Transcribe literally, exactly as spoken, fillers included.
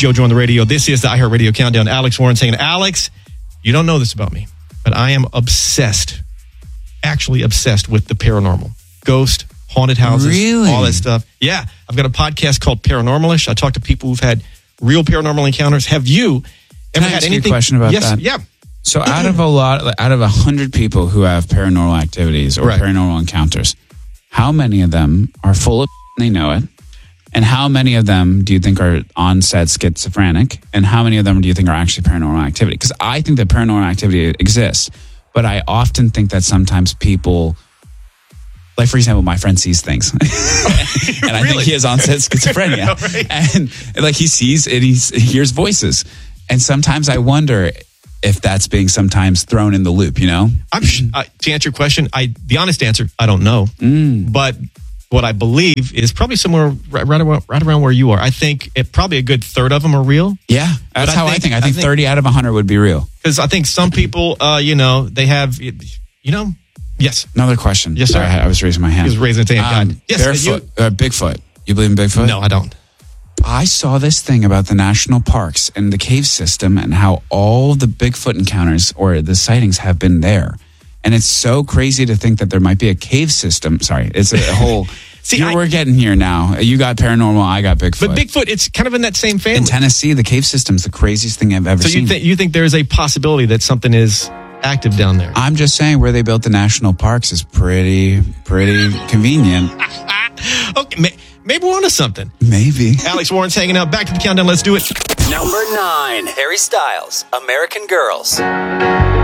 JoJo on the radio. This is the iHeartRadio Countdown. Alex Warren saying, Alex, you don't know this about me, but I am obsessed, actually obsessed with the paranormal. Ghost, haunted houses, really? all that stuff. Yeah, I've got a podcast called Paranormalish. I talk to people who've had real paranormal encounters. Have you Can ever I had ask anything? you a question about yes, that? Yeah. So out of a lot, out of a hundred people who have paranormal activities or Right. paranormal encounters, how many of them are full of and they know it? And how many of them do you think are on-set schizophrenic? And how many of them do you think are actually paranormal activity? Because I think that paranormal activity exists, but I often think that sometimes people, like for example, my friend sees things, and I Really? think he has on-set schizophrenia, Right. and like he sees and he hears voices, and sometimes I wonder if that's being sometimes thrown in the loop, you know? I'm sh- uh, to answer your question, I the honest answer, I don't know. Mm. But what I believe is probably somewhere right, right, around, right around where you are. I think it, probably a good third of them are real. Yeah, that's But I how I think- think. I I think think- thirty out of one hundred would be real. Because I think some people, uh, you know, they have, you know, yes. Another question. Yes, sir. Sorry, I was raising my hand. He was raising his hand. Um, Yes, barefoot, uh, Bigfoot. You believe in Bigfoot? No, I don't. I saw this thing about the national parks and the cave system and how all the Bigfoot encounters or the sightings have been there. And it's so crazy to think that there might be a cave system. Sorry, it's a whole... See, Here I- we're getting here now. You got paranormal, I got Bigfoot. But Bigfoot, it's kind of in that same in family. Tennessee, the cave system's the craziest thing I've ever So seen. you think you think there's a possibility that something is active down there? I'm just saying where they built the national parks is pretty, pretty convenient. Okay, may, maybe we're onto something. Maybe. Alex Warren's hanging out. Back to the countdown. Let's do it. Number nine, Harry Styles, American Girls.